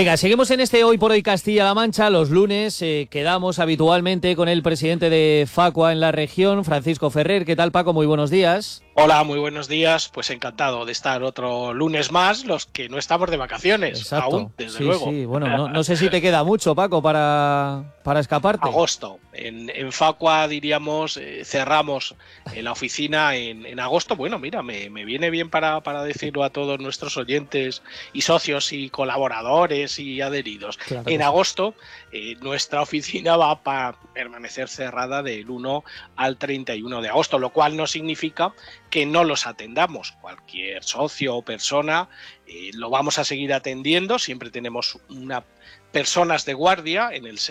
Venga, seguimos en este Hoy por Hoy Castilla-La Mancha. Los lunes quedamos habitualmente con el presidente de Facua en la región, Francisco Ferrer. ¿Qué tal, Paco? Muy buenos días. Hola, muy buenos días. Pues encantado de estar otro lunes más, los que no estamos de vacaciones. Exacto. Aún, desde luego. Sí, bueno, no sé si te queda mucho, Paco, para escaparte. Agosto. En Facua, diríamos, cerramos la oficina en agosto. Bueno, mira, me viene bien para decirlo a todos nuestros oyentes y socios y colaboradores y adheridos. Claro En sí. agosto, nuestra oficina va a permanecer cerrada del 1 al 31 de agosto, lo cual no significa que no los atendamos. Cualquier socio o persona lo vamos a seguir atendiendo. Siempre tenemos personas de guardia en el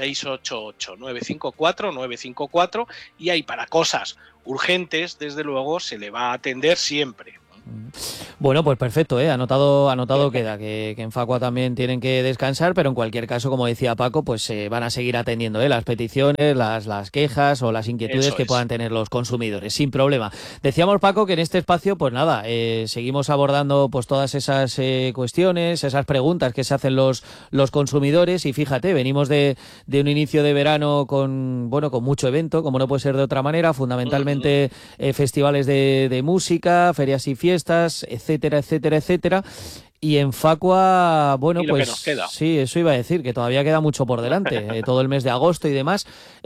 688-954-954 y ahí para cosas urgentes, desde luego, se le va a atender siempre. Bueno, pues perfecto, anotado queda, que en Facua también tienen que descansar, pero en cualquier caso, como decía Paco, pues van a seguir atendiendo las peticiones, las quejas o las inquietudes que puedan tener los consumidores, sin problema. Decíamos, Paco, que en este espacio, pues nada, seguimos abordando pues todas esas cuestiones, esas preguntas que se hacen los consumidores, y fíjate, venimos de un inicio de verano con mucho evento, como no puede ser de otra manera, fundamentalmente festivales de música, ferias y fiestas, etcétera. Y en Facua, bueno, pues nos queda. Sí, eso iba a decir, que todavía queda mucho por delante, todo el mes de agosto y demás.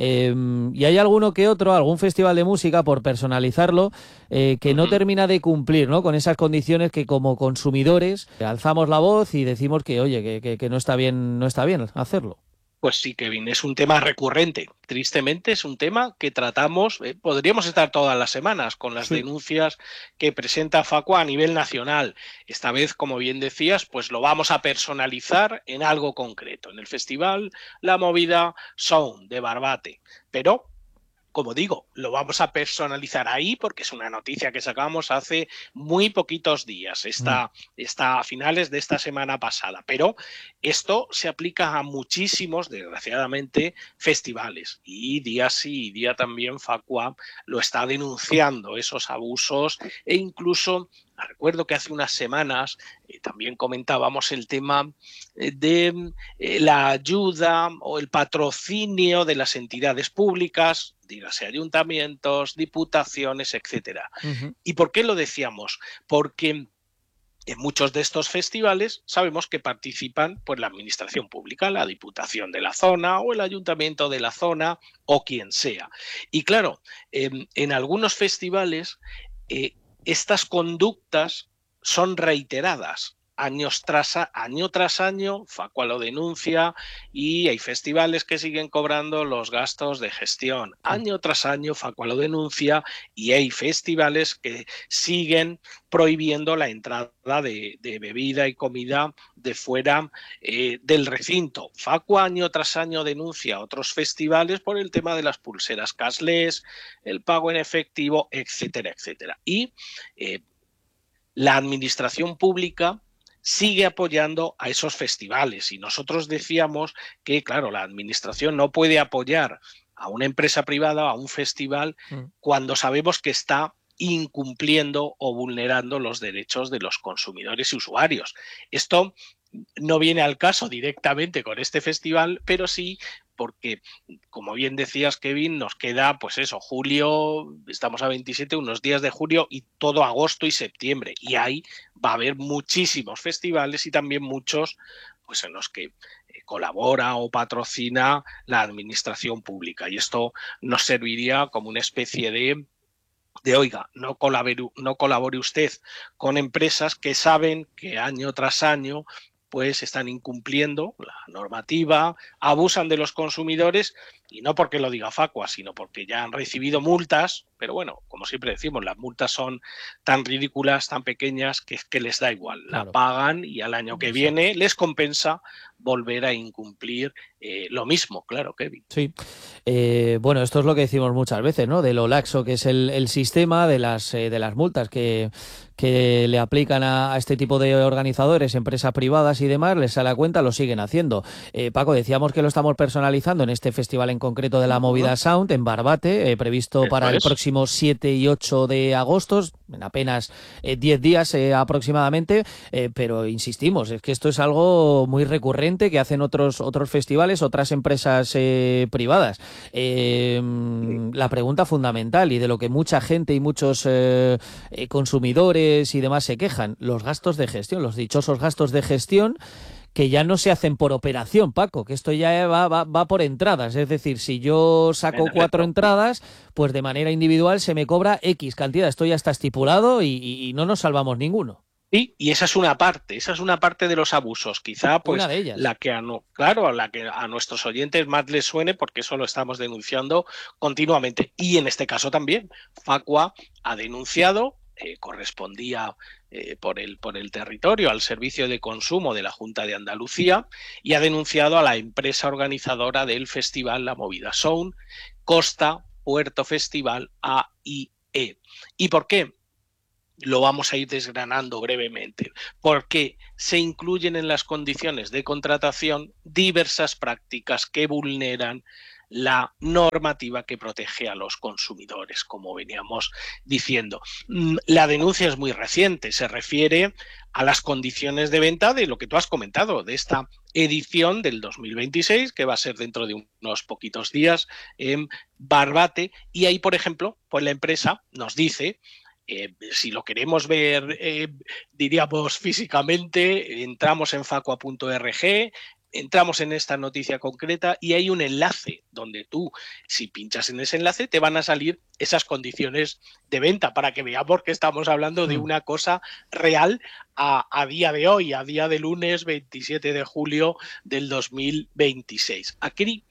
Y hay alguno que otro, algún festival de música, por personalizarlo, que no termina de cumplir, ¿no?, con esas condiciones que como consumidores alzamos la voz y decimos que, oye, que no está bien hacerlo. Pues sí, Kevin, es un tema recurrente. Tristemente es un tema que tratamos, podríamos estar todas las semanas con las denuncias que presenta Facua a nivel nacional. Esta vez, como bien decías, pues lo vamos a personalizar en algo concreto. En el festival La Movida Sound de Barbate. Pero, como digo, lo vamos a personalizar ahí porque es una noticia que sacamos hace muy poquitos días, está a finales de esta semana pasada. Pero esto se aplica a muchísimos, desgraciadamente, festivales. Y día sí y día también Facua lo está denunciando, esos abusos, e incluso recuerdo que hace unas semanas también comentábamos el tema de la ayuda o el patrocinio de las entidades públicas, dígase ayuntamientos, diputaciones, etcétera. ¿Y por qué lo decíamos? Porque en muchos de estos festivales sabemos que participan pues la administración pública, la diputación de la zona o el ayuntamiento de la zona o quien sea. Y claro, en algunos festivales estas conductas son reiteradas. Año tras año, Facua lo denuncia y hay festivales que siguen cobrando los gastos de gestión. Año tras año, Facua lo denuncia y hay festivales que siguen prohibiendo la entrada de bebida y comida de fuera del recinto. Facua año tras año denuncia a otros festivales por el tema de las pulseras cashless, el pago en efectivo, etcétera. Y la administración pública sigue apoyando a esos festivales y nosotros decíamos que, claro, la administración no puede apoyar a una empresa privada, a un festival, cuando sabemos que está incumpliendo o vulnerando los derechos de los consumidores y usuarios. Esto no viene al caso directamente con este festival, pero sí porque, como bien decías, Kevin, nos queda, pues eso, julio, estamos a 27, unos días de julio y todo agosto y septiembre. Y ahí va a haber muchísimos festivales y también muchos pues en los que colabora o patrocina la administración pública. Y esto nos serviría como una especie de oiga, no colabore usted con empresas que saben que año tras año pues están incumpliendo la normativa, abusan de los consumidores, y no porque lo diga Facua, sino porque ya han recibido multas, pero bueno, como siempre decimos, las multas son tan ridículas, tan pequeñas, que les da igual, la pagan y al año que viene les compensa volver a incumplir lo mismo, claro, Kevin. Sí, bueno, esto es lo que decimos muchas veces, ¿no?, de lo laxo que es el sistema, de las multas que que le aplican a este tipo de organizadores, empresas privadas y demás, les sale a cuenta, lo siguen haciendo. Paco, decíamos que lo estamos personalizando en este festival en concreto de la Movida Sound, en Barbate, previsto para el próximo 7 y 8 de agosto, en apenas 10 días aproximadamente, pero insistimos, es que esto es algo muy recurrente que hacen otros festivales, otras empresas privadas. La pregunta fundamental y de lo que mucha gente y muchos consumidores y demás se quejan, los gastos de gestión, los dichosos gastos de gestión, que ya no se hacen por operación, Paco, que esto ya va por entradas. Es decir, si yo saco 4 entradas, pues de manera individual se me cobra X cantidad. Esto ya está estipulado y no nos salvamos ninguno. Sí, y esa es una parte de los abusos, quizá pues una de ellas. la que a nuestros oyentes más les suene, porque eso lo estamos denunciando continuamente. Y en este caso también, Facua ha denunciado, correspondía por el territorio al Servicio de Consumo de la Junta de Andalucía, y ha denunciado a la empresa organizadora del festival La Movida Sound, Costa Puerto Festival AIE. ¿Y por qué? Lo vamos a ir desgranando brevemente, porque se incluyen en las condiciones de contratación diversas prácticas que vulneran la normativa que protege a los consumidores, como veníamos diciendo. La denuncia es muy reciente, se refiere a las condiciones de venta de lo que tú has comentado, de esta edición del 2026, que va a ser dentro de unos poquitos días en Barbate, y ahí, por ejemplo, pues la empresa nos dice, si lo queremos ver, diríamos físicamente, entramos en facua.org, entramos en esta noticia concreta y hay un enlace donde tú, si pinchas en ese enlace, te van a salir esas condiciones de venta para que veamos que estamos hablando de una cosa real a día de hoy, a día de lunes 27 de julio del 2026. Aquí,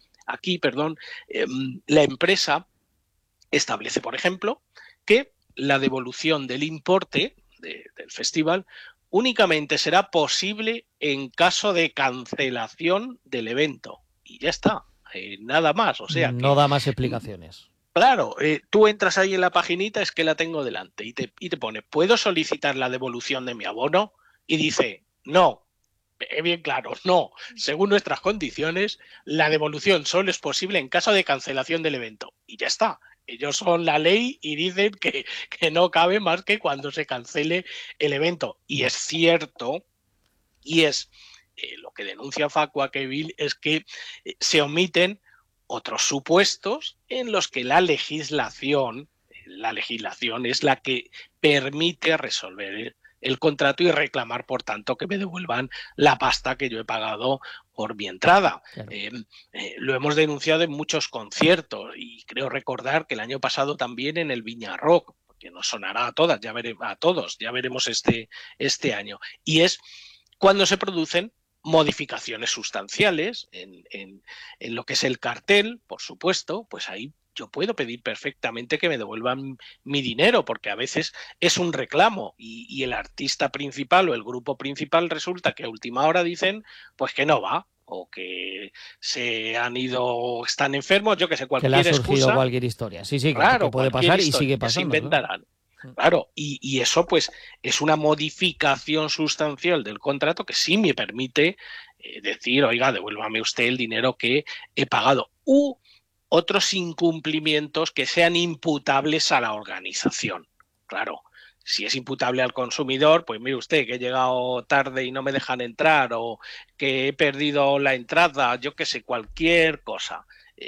la empresa establece, por ejemplo, que la devolución del importe del festival únicamente será posible en caso de cancelación del evento. Y ya está, nada más. O sea, no da más explicaciones. Claro, tú entras ahí en la paginita, es que la tengo delante, y te pone, ¿puedo solicitar la devolución de mi abono? Y dice, no. Bien claro, no. Según nuestras condiciones, la devolución solo es posible en caso de cancelación del evento. Y ya está. Ellos son la ley y dicen que no cabe más que cuando se cancele el evento. Y es cierto, y es lo que denuncia Facua, Kevin, es que se omiten otros supuestos en los que la legislación es la que permite resolver el contrato y reclamar, por tanto, que me devuelvan la pasta que yo he pagado por mi entrada. Claro. Lo hemos denunciado en muchos conciertos y creo recordar que el año pasado también en el Viña Rock, que nos sonará a todos, ya veremos este año. Y es cuando se producen modificaciones sustanciales en lo que es el cartel, por supuesto, pues ahí yo puedo pedir perfectamente que me devuelvan mi dinero, porque a veces es un reclamo y el artista principal o el grupo principal resulta que a última hora dicen pues que no va, o que se han ido, están enfermos, yo que sé, cualquier excusa. Que le ha surgido cualquier historia. Sí, claro, que puede pasar y sigue pasando. Se inventarán. ¿No? Claro, y eso pues es una modificación sustancial del contrato que sí me permite decir, oiga, devuélvame usted el dinero que he pagado. Otros incumplimientos que sean imputables a la organización. Claro, si es imputable al consumidor, pues mire usted que he llegado tarde y no me dejan entrar, o que he perdido la entrada, yo qué sé, cualquier cosa.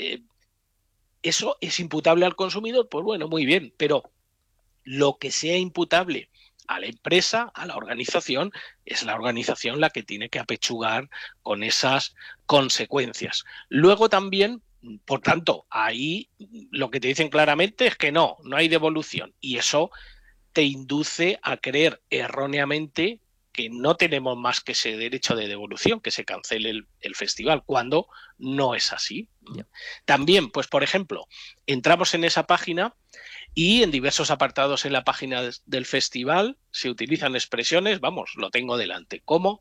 ¿Eso es imputable al consumidor? Pues bueno, muy bien, pero lo que sea imputable a la empresa, a la organización, es la organización la que tiene que apechugar con esas consecuencias. Luego también, por tanto, ahí lo que te dicen claramente es que no hay devolución, y eso te induce a creer erróneamente que no tenemos más que ese derecho de devolución, que se cancele el festival, cuando no es así. Yeah. También, pues por ejemplo, entramos en esa página y en diversos apartados en la página del festival se utilizan expresiones, vamos, lo tengo delante, como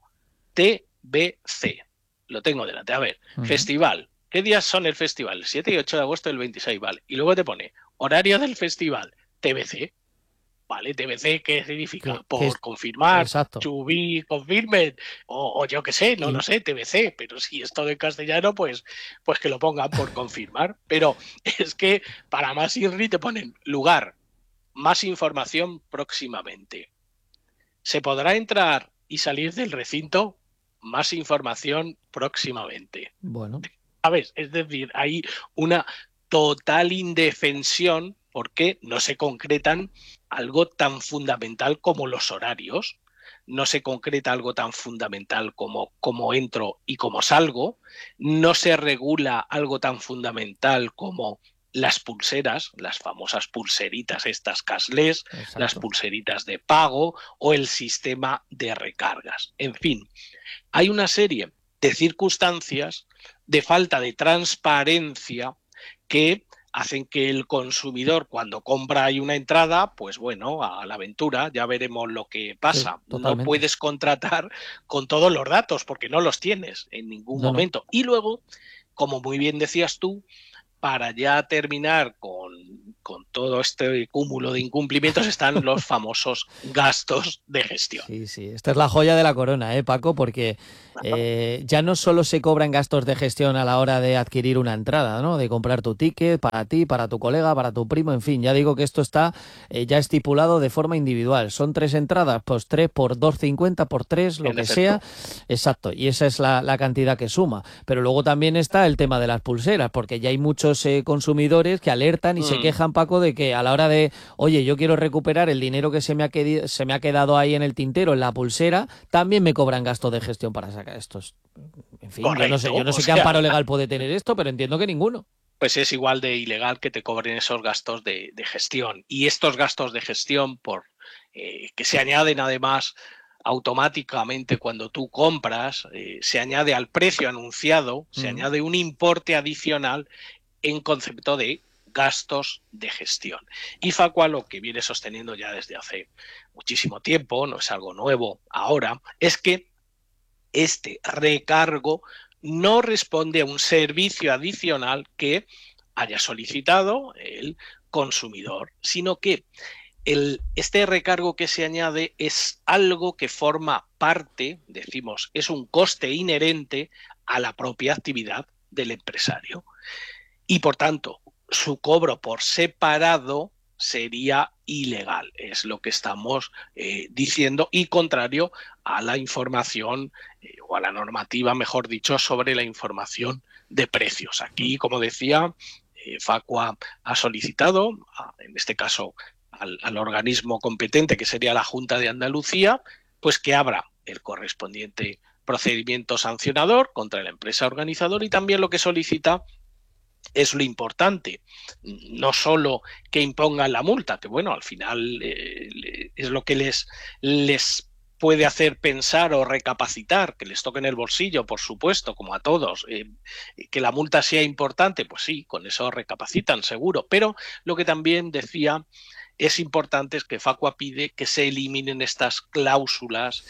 TBC. Lo tengo delante. A ver, festival. ¿Qué días son el festival? El 7 y 8 de agosto del 26, vale. Y luego te pone horario del festival, TBC. ¿Vale? TBC, ¿qué significa? Que Por confirmar, exacto. to be confirmed, o yo qué sé, no Y, lo sé, TBC, pero si es todo en castellano, pues que lo pongan por confirmar. Pero es que para más INRI te ponen lugar, más información próximamente. ¿Se podrá entrar y salir del recinto? Más información próximamente. bueno, ¿Sabes? Es decir, hay una total indefensión porque no se concretan algo tan fundamental como los horarios, no se concreta algo tan fundamental como cómo entro y cómo salgo, no se regula algo tan fundamental como las pulseras, las famosas pulseritas estas cashless, las exacto. pulseritas de pago o el sistema de recargas. En fin, hay una serie de circunstancias de falta de transparencia que hacen que el consumidor, cuando compra ahí una entrada, pues bueno, a la aventura, ya veremos lo que Sí, pasa. No totalmente. puedes contratar con todos los datos porque no los tienes en ningún No, no. momento. Y luego, como muy bien decías tú, para ya terminar con todo este cúmulo de incumplimientos están los famosos gastos de gestión. Sí, sí, esta es la joya de la corona, Paco? Porque ya no solo se cobran gastos de gestión a la hora de adquirir una entrada, ¿no? De comprar tu ticket para ti, para tu colega, para tu primo, en fin, ya digo que esto está ya estipulado de forma individual. Son 3 entradas, pues 3 por 2,50 por 3, lo En que sea. efecto. Exacto, y esa es la cantidad que suma. Pero luego también está el tema de las pulseras, porque ya hay muchos consumidores que alertan y se quejan, Paco, de que a la hora de, oye, yo quiero recuperar el dinero que se me ha quedado ahí en el tintero, en la pulsera, también me cobran gastos de gestión para sacar estos. En fin, Correcto. yo no O sé qué sea, amparo legal puede tener esto, pero entiendo que ninguno. pues es igual de ilegal que te cobren esos gastos de gestión. Y estos gastos de gestión, que se añaden además automáticamente cuando tú compras, se añade al precio anunciado, se Mm. añade un importe adicional en concepto de gastos de gestión. Y Facua lo que viene sosteniendo ya desde hace muchísimo tiempo, no es algo nuevo ahora, es que este recargo no responde a un servicio adicional que haya solicitado el consumidor, sino que este recargo que se añade es algo que forma parte, decimos, es un coste inherente a la propia actividad del empresario. Y por tanto, su cobro por separado sería ilegal, es lo que estamos diciendo, y contrario a la información o a la normativa, mejor dicho, sobre la información de precios. Aquí, como decía, Facua ha solicitado, en este caso al organismo competente, que sería la Junta de Andalucía, pues que abra el correspondiente procedimiento sancionador contra la empresa organizadora, y también lo que solicita es lo importante, no solo que impongan la multa, que bueno, al final es lo que les puede hacer pensar o recapacitar, que les toque en el bolsillo, por supuesto, como a todos, que la multa sea importante, pues sí, con eso recapacitan seguro, pero lo que también decía es importante es que Facua pide que se eliminen estas cláusulas,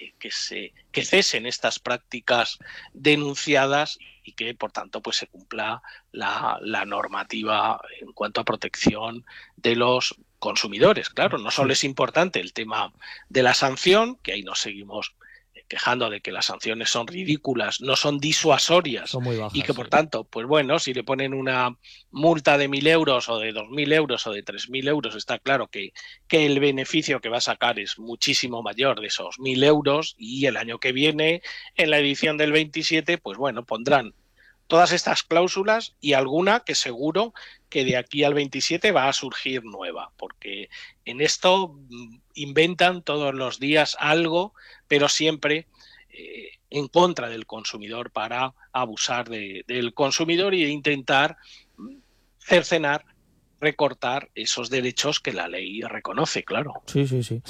que cesen estas prácticas denunciadas y que, por tanto, pues se cumpla la normativa en cuanto a protección de los consumidores. Claro, no solo Sí, es importante el tema de la sanción, que ahí nos seguimos quejando de que las sanciones son ridículas, no son disuasorias son muy y bajas, que sí. por tanto, pues bueno, si le ponen una multa de 1.000 euros o de 2.000 euros o de 3.000 euros, está claro que el beneficio que va a sacar es muchísimo mayor de esos 1.000 euros, y el año que viene, en la edición del 27, pues bueno, pondrán todas estas cláusulas y alguna que seguro que de aquí al 27 va a surgir nueva, porque en esto inventan todos los días algo, pero siempre en contra del consumidor, para abusar del consumidor e intentar cercenar, recortar esos derechos que la ley reconoce, claro. Sí, sí, sí.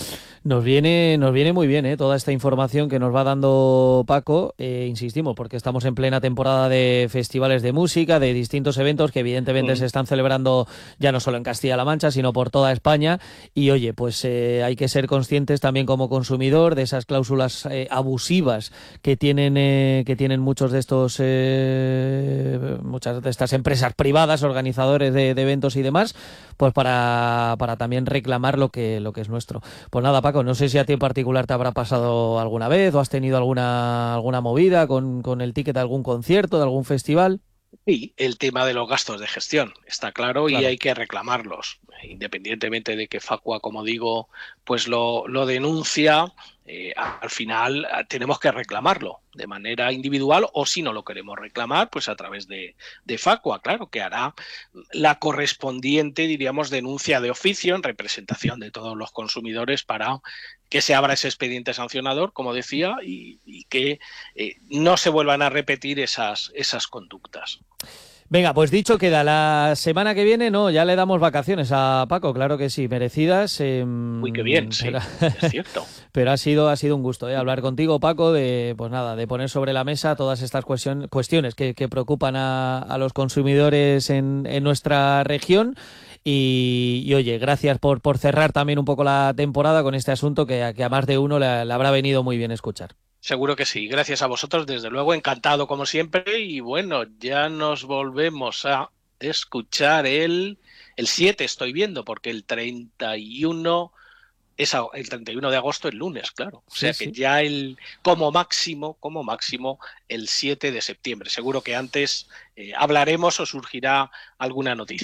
Nos viene muy bien, toda esta información que nos va dando Paco. Insistimos, porque estamos en plena temporada de festivales de música, de distintos eventos que evidentemente se están celebrando ya no solo en Castilla-La Mancha, sino por toda España. Y oye, pues hay que ser conscientes también como consumidor de esas cláusulas abusivas que tienen muchos de estos muchas de estas empresas privadas, organizadores de eventos y demás. más, pues para también reclamar lo que es nuestro. Pues nada, Paco, no sé si a ti en particular te habrá pasado alguna vez o has tenido alguna movida con el ticket de algún concierto, de algún festival. Y el tema de los gastos de gestión está claro y Claro. hay que reclamarlos, independientemente de que Facua, como digo, pues lo denuncia. Al final tenemos que reclamarlo de manera individual, o si no lo queremos reclamar, pues a través de Facua, claro, que hará la correspondiente, diríamos, denuncia de oficio en representación de todos los consumidores para que se abra ese expediente sancionador, como decía, y que no se vuelvan a repetir esas conductas. Venga, pues dicho queda, la semana que viene, no, ya le damos vacaciones a Paco, claro que sí, merecidas. Uy, qué bien, sí, Pero, es cierto. pero ha sido un gusto, hablar contigo, Paco, pues nada, de poner sobre la mesa todas estas cuestiones que preocupan a los consumidores en nuestra región. Y oye, gracias por cerrar también un poco la temporada con este asunto que a más de uno le habrá venido muy bien escuchar. Seguro que sí. Gracias a vosotros, desde luego, encantado como siempre. Y bueno, ya nos volvemos a escuchar el 7, estoy viendo, porque el 31 el 31 de agosto, el lunes, claro. O Sí, sea que sí. ya como máximo, el 7 de septiembre. Seguro que antes hablaremos o surgirá alguna noticia.